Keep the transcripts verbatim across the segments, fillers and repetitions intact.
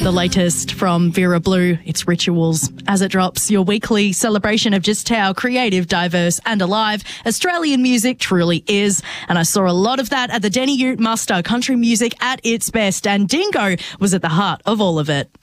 The latest from Vera Blue, it's Rituals. As it drops, your weekly celebration of just how creative, diverse and alive Australian music truly is. And I saw a lot of that at the Denny Ute Muster, country music at its best. And Dingo was at the heart of all of it.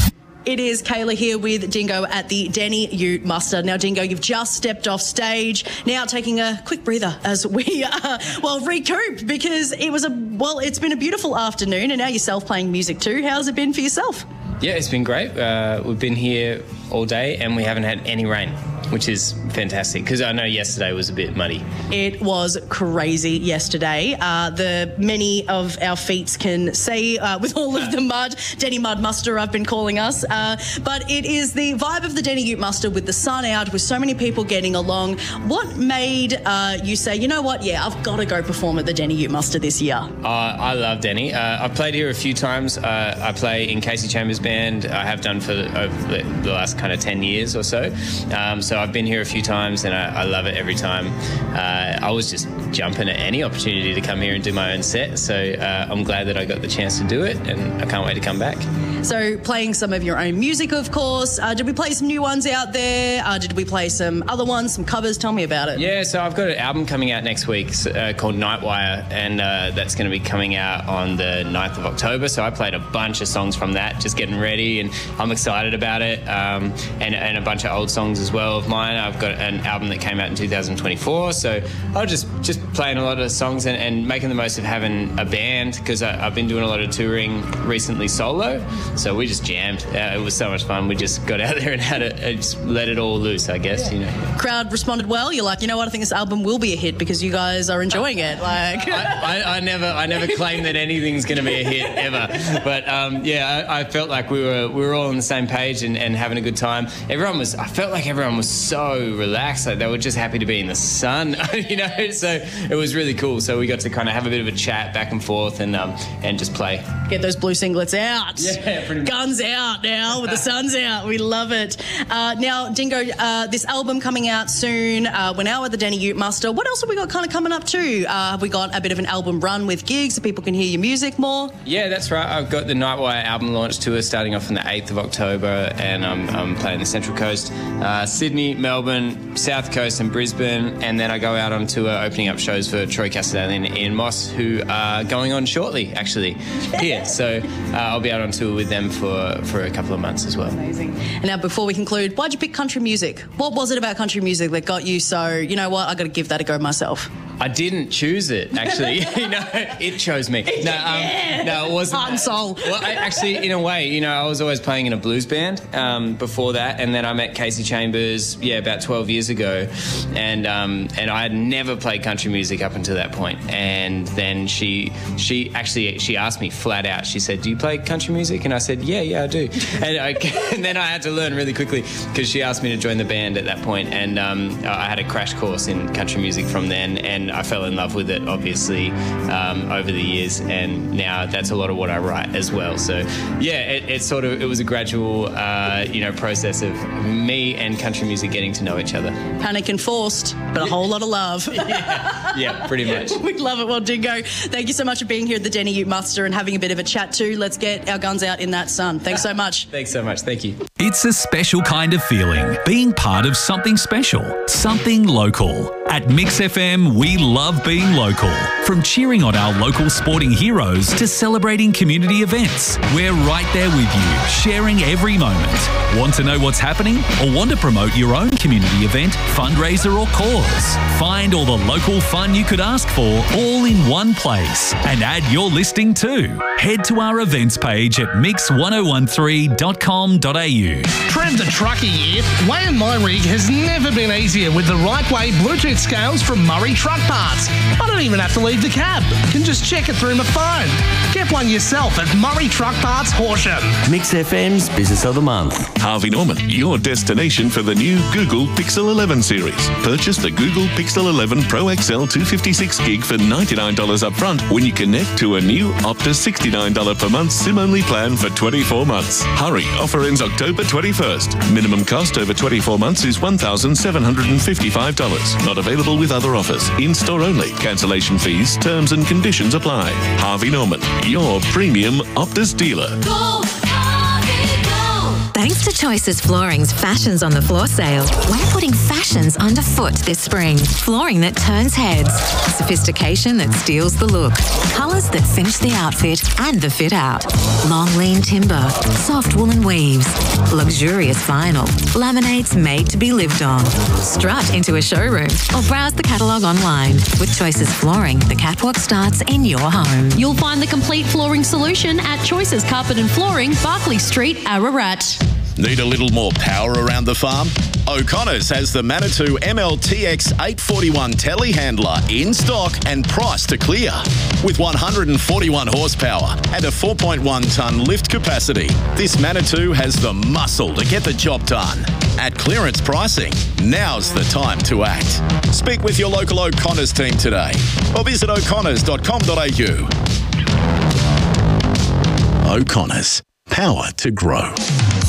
It is Kayla here with Dingo at the Denny Ute Muster. Now, Dingo, you've just stepped off stage. Now taking a quick breather as we, uh, well, recoup because it was a, well, it's been a beautiful afternoon and now yourself playing music too. How's it been for yourself? Yeah, it's been great. Uh, we've been here all day and we haven't had any rain, which is fantastic because I know yesterday was a bit muddy. It was crazy yesterday. Uh, the many of our feet can say uh, with all of the mud, Denny Mud Muster I've been calling us. Uh, but it is the vibe of the Denny Ute Muster with the sun out, with so many people getting along. What made uh, you say, you know what, yeah, I've got to go perform at the Denny Ute Muster this year? Uh, I love Denny. Uh, I've played here a few times. Uh, I play in Casey Chambers' band. I have done for over the, the last kind of ten years or so. Um, so I've been here a few times and I, I love it every time. Uh, I was just jumping at any opportunity to come here and do my own set. So uh, I'm glad that I got the chance to do it and I can't wait to come back. So playing some of your own music, of course. Uh, did we play some new ones out there? Uh, did we play some other ones, some covers? Tell me about it. Yeah, so I've got an album coming out next week uh, called Nightwire, and uh, that's going to be coming out on the ninth of October. So I played a bunch of songs from that, just getting ready, and I'm excited about it. Um, and, and a bunch of old songs as well of mine. I've got an album that came out in two thousand twenty-four, so I was just, just playing a lot of songs and, and making the most of having a band because I've been doing a lot of touring recently solo. So we just jammed. Uh, it was so much fun. We just got out there and had it, uh, just let it all loose, I guess. Yeah. You know, crowd responded well. You're like, you know what? I think this album will be a hit because you guys are enjoying it. Like, I, I, I never, I never claim that anything's going to be a hit ever. But um, yeah, I, I felt like we were, we were all on the same page and, and having a good time. Everyone was. I felt like everyone was so relaxed. Like they were just happy to be in the sun, you know. So it was really cool. So we got to kind of have a bit of a chat back and forth and um, and just play. Get those blue singlets out. Yeah, pretty much. Guns out now with the sun's out. We love it. Uh, now, Dingo, uh, this album coming out soon. Uh, we're now at the Denny Ute Muster. What else have we got kind of coming up too? Uh, have we got a bit of an album run with gigs so people can hear your music more? Yeah, that's right. I've got the Nightwire album launch tour starting off on the eighth of October and I'm, I'm playing the Central Coast, uh, Sydney, Melbourne, South Coast and Brisbane, and then I go out on tour opening up shows for Troy Castellan and Ian Moss, who are going on shortly, actually, here. So uh, I'll be out on tour with them for, for a couple of months as well. Amazing. And now, before we conclude, why'd you pick country music? What was it about country music that got you so, you know what, I got to give that a go myself? I didn't choose it, actually. You know, it chose me. No, um, no, it wasn't. Heart and soul. Well, I, actually, in a way, you know, I was always playing in a blues band um, before that, and then I met Casey Chambers, yeah, about twelve years ago, and um, and I had never played country music up until that point. And then she she actually she asked me flat out. She said, "Do you play country music?" And I said, "Yeah, yeah, I do." And, I, and then I had to learn really quickly because she asked me to join the band at that point, and um, I had a crash course in country music from then, and I fell in love with it, obviously, um, over the years, and now that's a lot of what I write as well. So, yeah, it, it sort of it was a gradual, uh, you know, process of me and country music getting to know each other. Panic and forced, but a whole lot of love. yeah, yeah, pretty much. We love it. Well, Dingo, thank you so much for being here at the Denny Ute Muster and having a bit of a chat too. Let's get our guns out in that sun. Thanks so much. Thanks so much. Thank you. It's a special kind of feeling, being part of something special, something local. At Mix F M, we love being local. From cheering on our local sporting heroes to celebrating community events, we're right there with you, sharing every moment. Want to know what's happening or want to promote your own community event, fundraiser or cause? Find all the local fun you could ask for all in one place and add your listing too. Head to our events page at mix one oh one three dot com dot a u. Trend the trucker year. Weighing my rig has never been easier with the Right Way Bluetooth scales from Murray Truck Parts. I don't even have to leave the cab. Can just check it through my phone. Get one yourself at Murray Truck Parts, Horsham. Mix F M's Business of the Month. Harvey Norman, your destination for the new Google Pixel eleven series. Purchase the Google Pixel eleven Pro X L two fifty-six gig for ninety-nine dollars up front when you connect to a new Optus sixty-nine dollars per month SIM-only plan for twenty-four months. Hurry, offer ends October twenty-first. Minimum cost over twenty-four months is one thousand seven hundred fifty-five dollars. Not available with other offers. In-store only. Cancellation fees, terms and conditions apply. Harvey Norman, your premium Optus dealer. Go, Thanks to Choices Flooring's Fashions on the Floor sale, we're putting fashions underfoot this spring. Flooring that turns heads, sophistication that steals the look, colours that finish the outfit and the fit out. Long lean timber, soft woolen weaves, luxurious vinyl, laminates made to be lived on. Strut into a showroom or browse the catalogue online. With Choices Flooring, the catwalk starts in your home. You'll find the complete flooring solution at Choices Carpet and Flooring, Barclay Street, Ararat. Need a little more power around the farm? O'Connor's has the Manitou M L T X eight forty-one telehandler in stock and priced to clear. With one hundred forty-one horsepower and a four point one tonne lift capacity, this Manitou has the muscle to get the job done. At clearance pricing, now's the time to act. Speak with your local O'Connor's team today or visit o'connors dot com dot a u. O'Connor's, power to grow.